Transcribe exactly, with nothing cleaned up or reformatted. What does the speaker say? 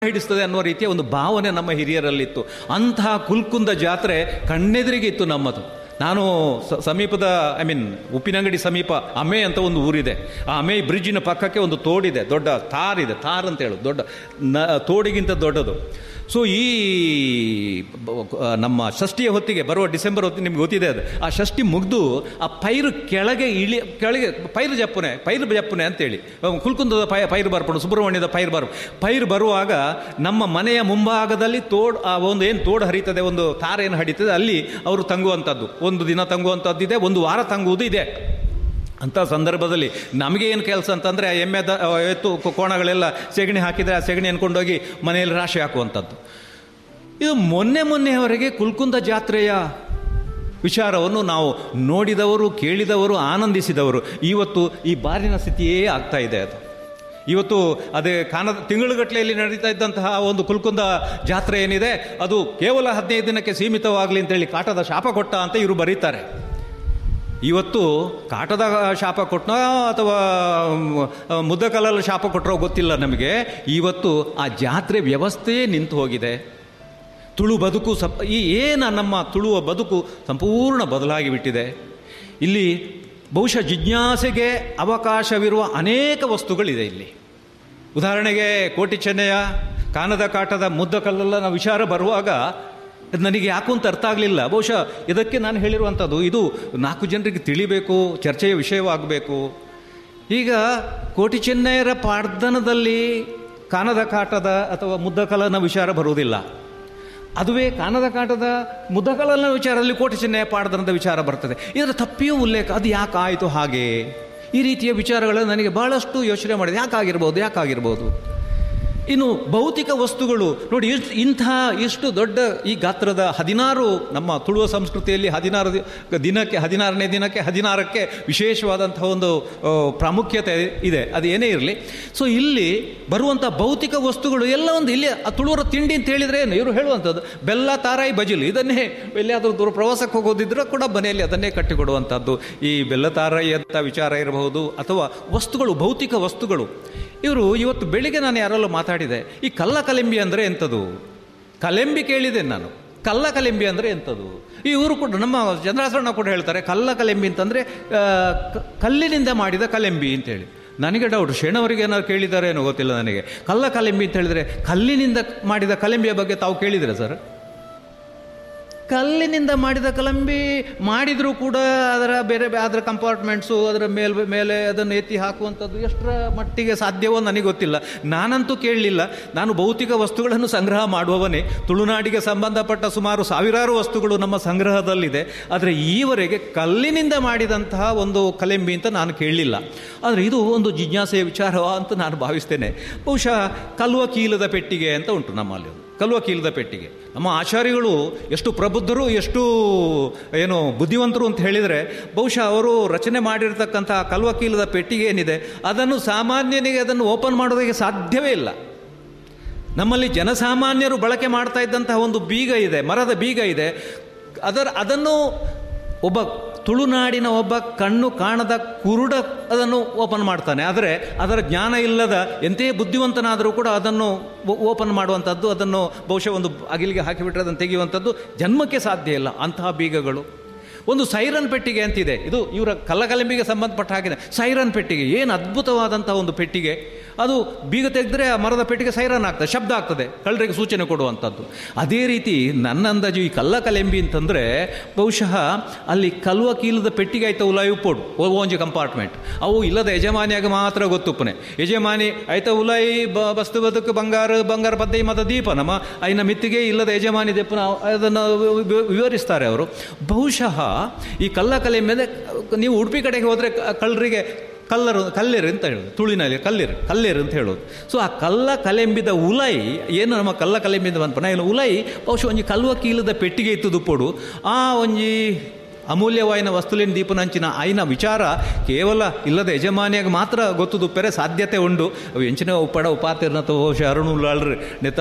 ಹಿಡಿಸ್ತದೆ ಅನ್ನುವ ರೀತಿಯ ಒಂದು ಭಾವನೆ ನಮ್ಮ ಹಿರಿಯರಲ್ಲಿತ್ತು. ಅಂತಹ ಕುಲ್ಕುಂದ ಜಾತ್ರೆ ಕಣ್ಣೆದುರಿಗೆ ಇತ್ತು ನಮ್ಮದು. ನಾನು ಸಮೀಪದ ಐ ಮೀನ್ ಉಪ್ಪಿನಂಗಡಿ ಸಮೀಪ ಅಮೆ ಅಂತ ಒಂದು ಊರಿದೆ. ಆ ಅಮೆ ಬ್ರಿಡ್ಜಿನ ಪಕ್ಕಕ್ಕೆ ಒಂದು ತೋಡಿದೆ, ದೊಡ್ಡ ತಾರಿದೆ. ತಾರ್ ಅಂತ ಹೇಳೋದು ದೊಡ್ಡ ನ ತೋಡಿಗಿಂತ ದೊಡ್ಡದು. ಸೊ ಈ ನಮ್ಮ ಷಷ್ಠಿಯ ಹೊತ್ತಿಗೆ ಬರುವ ಡಿಸೆಂಬರ್ ಹೊತ್ತಿಗೆ ನಿಮ್ಗೆ ಗೊತ್ತಿದೆ ಅದು. ಆ ಷಷ್ಠಿ ಮುಗಿದು ಆ ಪೈರು ಕೆಳಗೆ ಇಳಿ ಕೆಳಗೆ ಪೈರು ಜಪ್ಪುನೆ ಪೈರು ಜಪ್ಪುನೆ ಅಂತೇಳಿ ಕುಲ್ಕುಂದದ ಪೈ ಪೈರು ಬರ್ಪಡು ಸುಬ್ರಹ್ಮಣ್ಯದ ಪೈರು ಬರ್ ಪೈರು ಬರುವಾಗ ನಮ್ಮ ಮನೆಯ ಮುಂಭಾಗದಲ್ಲಿ ತೋಡ್ ಆ ಒಂದು ಏನು ತೋಡು ಹರಿತದೆ, ಒಂದು ತಾರ ಏನು ಹರಿತದೆ, ಅಲ್ಲಿ ಅವರು ತಂಗುವಂಥದ್ದು, ಒಂದು ದಿನ ತಂಗುವಂಥದ್ದು ಇದೆ, ಒಂದು ವಾರ ತಂಗುವುದು ಇದೆ. ಅಂಥ ಸಂದರ್ಭದಲ್ಲಿ ನಮಗೆ ಏನು ಕೆಲಸ ಅಂತಂದರೆ ಎಮ್ಮೆ ದ ಎತ್ತು ಕೋಣಗಳೆಲ್ಲ ಸೆಗಣಿ ಹಾಕಿದರೆ ಆ ಸೆಗಣಿ ಅನ್ಕೊಂಡೋಗಿ ಮನೆಯಲ್ಲಿ ರಾಶಿ ಹಾಕುವಂಥದ್ದು. ಇದು ಮೊನ್ನೆ ಮೊನ್ನೆಯವರೆಗೆ ಕುಲ್ಕುಂದ ಜಾತ್ರೆಯ ವಿಚಾರವನ್ನು ನಾವು ನೋಡಿದವರು, ಕೇಳಿದವರು, ಆನಂದಿಸಿದವರು. ಇವತ್ತು ಈ ಬಾರಿನ ಸ್ಥಿತಿಯೇ ಆಗ್ತಾ ಇದೆ. ಅದು ಇವತ್ತು ಅದೇ ಕಾನದ ತಿಂಗಳುಗಟ್ಟಲೆಯಲ್ಲಿ ನಡೀತಾ ಇದ್ದಂತಹ ಒಂದು ಕುಲ್ಕುಂದ ಜಾತ್ರೆ ಏನಿದೆ ಅದು ಕೇವಲ ಹದಿನೈದು ದಿನಕ್ಕೆ ಸೀಮಿತವಾಗಲಿ ಅಂತೇಳಿ ಕಾಟದ ಶಾಪ ಕೊಟ್ಟ ಅಂತ ಇವರು ಬರೀತಾರೆ. ಇವತ್ತು ಕಾಟದ ಶಾಪ ಕೊಟ್ಟನೋ ಅಥವಾ ಮುದ್ದಕಲ್ಲಲ್ಲಿ ಶಾಪ ಕೊಟ್ಟರೋ ಗೊತ್ತಿಲ್ಲ ನಮಗೆ. ಇವತ್ತು ಆ ಜಾತ್ರೆ ವ್ಯವಸ್ಥೆಯೇ ನಿಂತು ಹೋಗಿದೆ. ತುಳು ಬದುಕು ಸಪ್ ಈ ಏನು ನಮ್ಮ ತುಳುವ ಬದುಕು ಸಂಪೂರ್ಣ ಬದಲಾಗಿ ಬಿಟ್ಟಿದೆ. ಇಲ್ಲಿ ಬಹುಶಃ ಜಿಜ್ಞಾಸೆಗೆ ಅವಕಾಶವಿರುವ ಅನೇಕ ವಸ್ತುಗಳಿದೆ ಇಲ್ಲಿ. ಉದಾಹರಣೆಗೆ ಕೋಟಿ ಚೆನ್ನಯ್ಯ, ಕಾನದ ಕಾಟದ ಮುದ್ದಕಲ್ಲನ ವಿಚಾರ ಬರುವಾಗ ನನಗೆ ಯಾಕೂ ಅಂತ ಅರ್ಥ ಆಗಲಿಲ್ಲ. ಬಹುಶಃ ಇದಕ್ಕೆ ನಾನು ಹೇಳಿರುವಂಥದ್ದು, ಇದು ನಾಲ್ಕು ಜನರಿಗೆ ತಿಳಿಬೇಕು, ಚರ್ಚೆಯ ವಿಷಯವಾಗಬೇಕು. ಈಗ ಕೋಟಿ ಚೆನ್ನಯ್ಯರ ಪಾಡ್ದನದಲ್ಲಿ ಕಾನದ ಕಾಟದ ಅಥವಾ ಮುದ್ದಕಲನ ವಿಚಾರ ಬರುವುದಿಲ್ಲ. ಅದುವೇ ಕಾನದ ಕಾಟದ ಮುದ್ದಕಲನ ವಿಚಾರದಲ್ಲಿ ಕೋಟಿ ಚೆನ್ನಯ್ಯ ಪಾಡ್ದನದ ವಿಚಾರ ಬರ್ತದೆ. ಇದರ ತಪ್ಪಿಯೂ ಉಲ್ಲೇಖ. ಅದು ಯಾಕಾಯಿತು ಹಾಗೆ? ಈ ರೀತಿಯ ವಿಚಾರಗಳನ್ನು ನನಗೆ ಬಹಳಷ್ಟು ಯೋಚನೆ ಮಾಡಿದೆ. ಯಾಕಾಗಿರ್ಬೋದು ಯಾಕಾಗಿರ್ಬೋದು ಇನ್ನು ಭೌತಿಕ ವಸ್ತುಗಳು ನೋಡಿ, ಇಂಥ ಇಷ್ಟು ದೊಡ್ಡ ಈ ಗಾತ್ರದ ಹದಿನಾರು, ನಮ್ಮ ತುಳುವ ಸಂಸ್ಕೃತಿಯಲ್ಲಿ ಹದಿನಾರು ದಿನಕ್ಕೆ ಹದಿನಾರನೇ ದಿನಕ್ಕೆ ಹದಿನಾರಕ್ಕೆ ವಿಶೇಷವಾದಂತಹ ಒಂದು ಪ್ರಾಮುಖ್ಯತೆ ಇದೆ. ಅದು ಏನೇ ಇರಲಿ. ಸೊ ಇಲ್ಲಿ ಬರುವಂಥ ಭೌತಿಕ ವಸ್ತುಗಳು ಎಲ್ಲ ಒಂದು ಇಲ್ಲಿ ಆ ತುಳುವರ ತಿಂಡಿ ಅಂತ ಹೇಳಿದರೆ ಏನು ಇವರು ಹೇಳುವಂಥದ್ದು, ಬೆಲ್ಲ ತಾರಾಯಿ ಬಜಿಲು. ಇದನ್ನೇ ಎಲ್ಲಿಯಾದರೂ ದೂರ ಪ್ರವಾಸಕ್ಕೆ ಹೋಗೋದಿದ್ರೆ ಕೂಡ ಮನೆಯಲ್ಲಿ ಅದನ್ನೇ ಕಟ್ಟಿಕೊಡುವಂಥದ್ದು. ಈ ಬೆಲ್ಲ ತಾರಾಯಿ ಅಂತ ವಿಚಾರ ಇರಬಹುದು, ಅಥವಾ ವಸ್ತುಗಳು, ಭೌತಿಕ ವಸ್ತುಗಳು. ಇವರು ಇವತ್ತು ಬೆಳಿಗ್ಗೆ ನಾನು ಯಾರಲ್ಲೂ ಮಾತಾಡಿದೆ, ಈ ಕಲ್ಲ ಕಲೆಂಬಿ ಅಂದರೆ ಎಂಥದ್ದು? ಕಲೆಂಬಿ ಕೇಳಿದೆ ನಾನು. ಕಲ್ಲ ಕಲೆಂಬಿ ಅಂದರೆ ಎಂಥದ್ದು? ಈ ಇವರು ಕೂಡ ನಮ್ಮ ಚಂದ್ರಾಸರಣ ಕೂಡ ಹೇಳ್ತಾರೆ ಕಲ್ಲ ಕಲೆಂಬಿ ಅಂತಂದರೆ ಕಲ್ಲಿನಿಂದ ಮಾಡಿದ ಕಲೆಂಬಿ ಅಂತೇಳಿ. ನನಗೆ ಡೌಟ್, ಶೇಣವರಿಗೆ ಏನಾದ್ರು ಕೇಳಿದ್ದಾರೆ ಏನೋ ಗೊತ್ತಿಲ್ಲ ನನಗೆ. ಕಲ್ಲ ಕಲೆಂಬಿ ಅಂತ ಹೇಳಿದರೆ ಕಲ್ಲಿನಿಂದ ಮಾಡಿದ ಕಲೆಂಬಿಯ ಬಗ್ಗೆ ತಾವು ಕೇಳಿದರೆ ಸರ್? ಕಲ್ಲಿನಿಂದ ಮಾಡಿದ ಕಲಂಬಿ ಮಾಡಿದರೂ ಕೂಡ ಅದರ ಬೇರೆ ಅದರ ಕಂಪಾರ್ಟ್ಮೆಂಟ್ಸು, ಅದರ ಮೇಲ್ ಮೇಲೆ ಅದನ್ನು ಎತ್ತಿ ಹಾಕುವಂಥದ್ದು ಎಷ್ಟರ ಮಟ್ಟಿಗೆ ಸಾಧ್ಯವೋ ನನಗೆ ಗೊತ್ತಿಲ್ಲ. ನಾನಂತೂ ಕೇಳಲಿಲ್ಲ. ನಾನು ಭೌತಿಕ ವಸ್ತುಗಳನ್ನು ಸಂಗ್ರಹ ಮಾಡುವವನೇ. ತುಳುನಾಡಿಗೆ ಸಂಬಂಧಪಟ್ಟ ಸುಮಾರು ಸಾವಿರಾರು ವಸ್ತುಗಳು ನಮ್ಮ ಸಂಗ್ರಹದಲ್ಲಿದೆ. ಆದರೆ ಈವರೆಗೆ ಕಲ್ಲಿನಿಂದ ಮಾಡಿದಂತಹ ಒಂದು ಕಲೆಂಬಿ ಅಂತ ನಾನು ಕೇಳಲಿಲ್ಲ. ಆದರೆ ಇದು ಒಂದು ಜಿಜ್ಞಾಸೆಯ ವಿಚಾರ ಅಂತ ನಾನು ಭಾವಿಸ್ತೇನೆ. ಬಹುಶಃ ಕಲ್ವ ಕೀಲದ ಪೆಟ್ಟಿಗೆ ಅಂತ ಉಂಟು ನಮ್ಮಲ್ಲಿ. ಕಲ್ವ ಕೀಲದ ಪೆಟ್ಟಿಗೆ ನಮ್ಮ ಆಚಾರ್ಯಗಳು ಎಷ್ಟು ಪ್ರಬುದ್ಧರು, ಎಷ್ಟು ಏನು ಬುದ್ಧಿವಂತರು ಅಂತ ಹೇಳಿದರೆ, ಬಹುಶಃ ಅವರು ರಚನೆ ಮಾಡಿರ್ತಕ್ಕಂಥ ಕಲ್ವ ಕೀಲದ ಪೆಟ್ಟಿಗೆ ಏನಿದೆ ಅದನ್ನು ಸಾಮಾನ್ಯನಿಗೆ ಅದನ್ನು ಓಪನ್ ಮಾಡೋದಕ್ಕೆ ಸಾಧ್ಯವೇ ಇಲ್ಲ. ನಮ್ಮಲ್ಲಿ ಜನಸಾಮಾನ್ಯರು ಬಳಕೆ ಮಾಡ್ತಾ ಇದ್ದಂತಹ ಒಂದು ಬೀಗ ಇದೆ, ಮರದ ಬೀಗ ಇದೆ. ಅದರ ಅದನ್ನು ಒಬ್ಬ ತುಳುನಾಡಿನ ಒಬ್ಬ ಕಣ್ಣು ಕಾಣದ ಕುರುಡ ಅದನ್ನು ಓಪನ್ ಮಾಡ್ತಾನೆ. ಆದರೆ ಅದರ ಜ್ಞಾನ ಇಲ್ಲದ ಎಂಥೇ ಬುದ್ಧಿವಂತನಾದರೂ ಕೂಡ ಅದನ್ನು ಓಪನ್ ಮಾಡುವಂಥದ್ದು, ಅದನ್ನು ಬಹುಶಃ ಒಂದು ಅಗಿಲಿಗೆ ಹಾಕಿಬಿಟ್ರೆ ಅದನ್ನು ತೆಗೆಯುವಂಥದ್ದು ಜನ್ಮಕ್ಕೆ ಸಾಧ್ಯ ಇಲ್ಲ. ಅಂತಹ ಬೀಗಗಳು. ಒಂದು ಸೈರನ್ ಪೆಟ್ಟಿಗೆ ಅಂತಿದೆ. ಇದು ಇವರ ಕಲ್ಲಕಲೆಂಬಿಗೆ ಸಂಬಂಧಪಟ್ಟ ಹಾಗೆ ಸೈರನ್ ಪೆಟ್ಟಿಗೆ. ಏನು ಅದ್ಭುತವಾದಂಥ ಒಂದು ಪೆಟ್ಟಿಗೆ. ಅದು ಬೀಗ ತೆಗೆದ್ರೆ ಆ ಮರದ ಪೆಟ್ಟಿಗೆ ಸೈರನ್ ಆಗ್ತದೆ, ಶಬ್ದ ಆಗ್ತದೆ, ಕಳ್ಳರಿಗೆ ಸೂಚನೆ ಕೊಡುವಂಥದ್ದು. ಅದೇ ರೀತಿ ನನ್ನ ಅಂದಾಜು ಈ ಕಲ್ಲ ಕಲೆಂಬಿ ಅಂತಂದರೆ ಬಹುಶಃ ಅಲ್ಲಿ ಕಲ್ವ ಕೀಲದ ಪೆಟ್ಟಿಗೆ ಆಯ್ತಾ ಉಲಾಯಿ ಉಪ್ಪೋಡು ಒಂಜಿ ಕಂಪಾರ್ಟ್ಮೆಂಟ್. ಅವು ಇಲ್ಲದ ಯಜಮಾನಿಯಾಗ ಮಾತ್ರ ಗೊತ್ತುಪ್ಪನೆ. ಯಜಮಾನಿ ಆಯ್ತಾ ಉಲಾಯಿ ಬ ಬಸ್ತು ಬದುಕು ಬಂಗಾರ ಬಂಗಾರ ಪದ್ಧತಿ ಮತ ದೀಪ ನಮ್ಮ ಐನ ಮಿತ್ತಿಗೆ ಇಲ್ಲದ ಯಜಮಾನಿ ದೀಪನ ಅದನ್ನು ವಿವರಿಸ್ತಾರೆ ಅವರು. ಬಹುಶಃ ಈ ಕಲ್ಲ ಕಲೆಂಬಿ ಮೇಲೆ ನೀವು ಉಡುಪಿ ಕಡೆಗೆ ಹೋದರೆ ಕಳ್ಳರಿಗೆ ಕಲ್ಲರು ಕಲ್ಲೇರು ಅಂತ ಹೇಳೋದು, ತುಳಿನಲ್ಲಿ ಕಲ್ಲೇರು ಕಲ್ಲೇರು ಅಂತ ಹೇಳೋದು. ಸೊ ಆ ಕಲ್ಲ ಕಲೆಂಬಿದ ಉಲೈ ಏನು ನಮ್ಮ ಕಲ್ಲ ಕಲೆಂಬಿದ ಬಂದ್ಪನ ಏನು ಉಲೈ ಬಹುಶಃ ಒಂಜಿ ಕಲ್ವ ಕೀಲದ ಪೆಟ್ಟಿಗೆ ಇತ್ತು ದುಪ್ಪೋಡು. ಆ ಒಂಜಿ ಅಮೂಲ್ಯವಾಯಿನ ವಸ್ತುಲಿನ ದೀಪನಂಚಿನ ಐನ ವಿಚಾರ ಕೇವಲ ಇಲ್ಲದ ಯಜಮಾನಿಯಾಗ ಮಾತ್ರ ಗೊತ್ತು ದುಪ್ಪರೆ ಸಾಧ್ಯತೆ ಉಂಡು. ಅವು ಎಂಚಿನ ಉಪ್ಪಡ ಉಪಾತಿರ್ನತ ಬಹುಶಃ ಅರುಣ್ ಉಳ್ಳಾಳ್ರಿ ನೆತ್ತ